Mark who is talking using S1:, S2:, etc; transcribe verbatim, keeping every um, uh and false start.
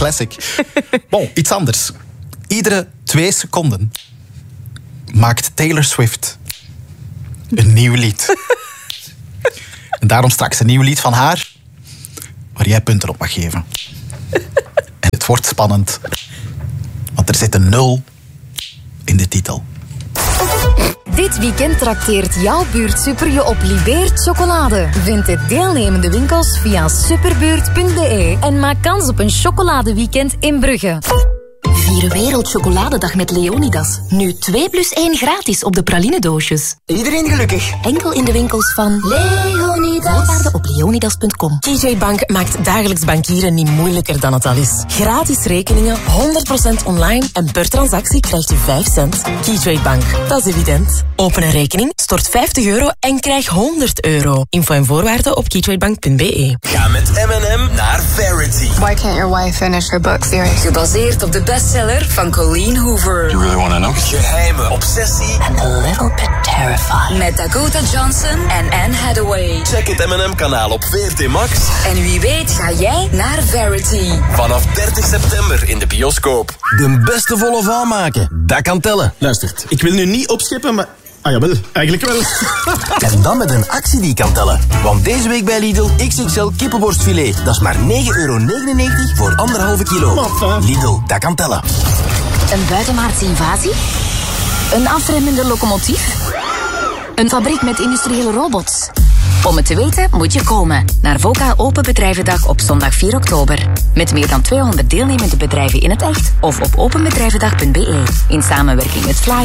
S1: classic. Bon, iets anders. Iedere twee seconden maakt Taylor Swift een nieuw lied. En daarom straks een nieuw lied van haar, waar jij punten op mag geven. En het wordt spannend, want er zit een nul in de titel.
S2: Dit weekend trakteert jouw buurt Super je op Libeert chocolade. Vind de deelnemende winkels via superbuurt punt b e en maak kans op een chocoladeweekend in Brugge.
S3: Vier Wereldchocoladedag met Leonidas. Nu twee plus één gratis op de pralinedoosjes.
S4: Iedereen gelukkig.
S3: Enkel in de winkels van Leonidas. Voorwaarden op leonidas punt com.
S5: K J Bank maakt dagelijks bankieren niet moeilijker dan het al is. Gratis rekeningen, honderd procent online en per transactie krijgt u vijf cent. K J Bank, dat is evident. Open een rekening, stort vijftig euro en krijg honderd euro. Info en voorwaarden op k j bank punt b e.
S6: Ga met M en M naar Verity.
S7: Why can't your wife finish her book series?
S8: Gebaseerd op de bestseller van Colleen Hoover.
S6: You really want to know? Geheime obsessie.
S3: And a little bit terrifying.
S8: Met Dakota Johnson en Anne Hathaway.
S6: Check het M en M-kanaal op V R T Max.
S8: En wie weet ga jij naar Verity.
S6: Vanaf dertig september in de bioscoop.
S9: De beste volle van maken, dat kan tellen.
S10: Luistert, ik wil nu niet opscheppen, maar... Ah jawel, eigenlijk wel.
S9: En dan met een actie die kan tellen. Want deze week bij Lidl X X L kippenborstfilet. Dat is maar negen euro negenennegentig voor anderhalve kilo.
S10: Maffa.
S9: Lidl, dat kan tellen.
S3: Een buitenaardse invasie? Een afremmende locomotief? Een fabriek met industriële robots? Om het te weten moet je komen naar VOCA Open Bedrijvendag op zondag vier oktober. Met meer dan tweehonderd deelnemende bedrijven in het echt of op openbedrijvendag punt b e. In samenwerking met Fly